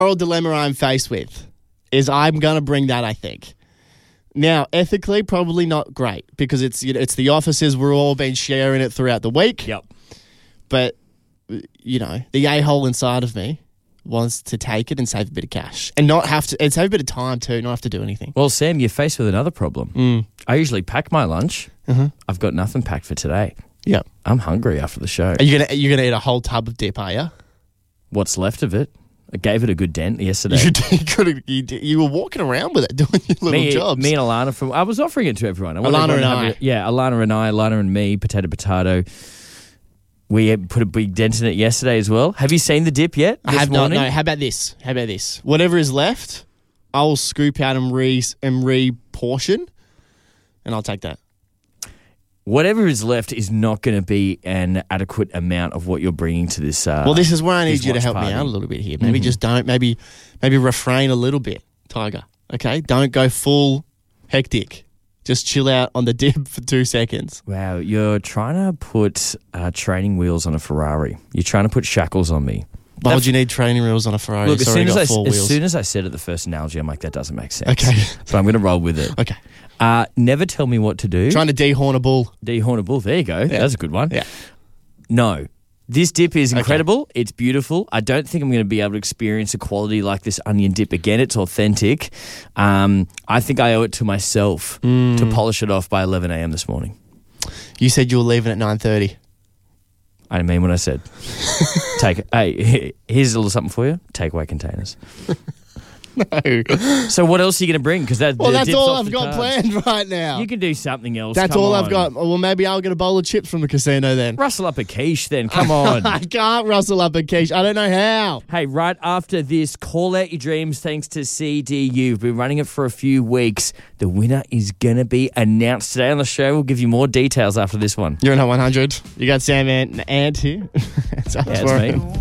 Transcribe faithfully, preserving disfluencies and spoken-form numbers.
moral dilemma I'm faced with is I'm going to bring that, I think. Now, ethically, probably not great because it's you know, it's the offices. We're all been sharing it throughout the week. Yep. But, you know, the a-hole inside of me wants to take it and save a bit of cash. And not have to, and save a bit of time too, not have to do anything. Well, Sam, you're faced with another problem. Mm. I usually pack my lunch. Mm-hmm. I've got nothing packed for today. Yeah. I'm hungry after the show. Are you going to you're gonna eat a whole tub of dip, are you? What's left of it? I gave it a good dent yesterday. You, did, you, you, did, you were walking around with it, doing your little me, jobs. Me and Alana, from I was offering it to everyone. I Alana and I. A, yeah, Alana and I, Alana and me, potato, potato. We put a big dent in it yesterday as well. Have you seen the dip yet? I have not. No. How about this? How about this? Whatever is left, I'll scoop out and re and re-portion, and I'll take that. Whatever is left is not going to be an adequate amount of what you're bringing to this. Uh, well, this is where I need you to help party. me out a little bit here. Maybe mm-hmm. just don't. Maybe, maybe refrain a little bit, Tiger. Okay, don't go full hectic. Just chill out on the dip for two seconds. Wow, you're trying to put uh, training wheels on a Ferrari. You're trying to put shackles on me. Why would you need training wheels on a Ferrari? Look, as soon as, I, as wheels. soon as I said it, the first analogy, I'm like, that doesn't make sense. Okay. But I'm going to roll with it. Okay. Uh, never tell me what to do. Trying to dehorn a bull. Dehorn a bull. There you go. Yeah. That's a good one. Yeah. No. This dip is incredible. Okay. It's beautiful. I don't think I'm going to be able to experience a quality like this onion dip again. It's authentic. Um, I think I owe it to myself mm. to polish it off by eleven a.m. this morning. You said you were leaving at nine thirty. I didn't mean what I said. Take it. Hey, here's a little something for you. Takeaway containers. No. So what else are you going to bring? Because that well, the that's dip's all off I've the got cards. planned right now. You can do something else. That's Come all on. I've got. Well, maybe I'll get a bowl of chips from the casino then. Rustle up a quiche then. Come on. I can't rustle up a quiche. I don't know how. Hey, right after this, call out your dreams thanks to C D U. We've been running it for a few weeks. The winner is going to be announced today on the show. We'll give you more details after this one. You're in Hot one hundred. You got Sam and Ant here. That's Yeah, it's me.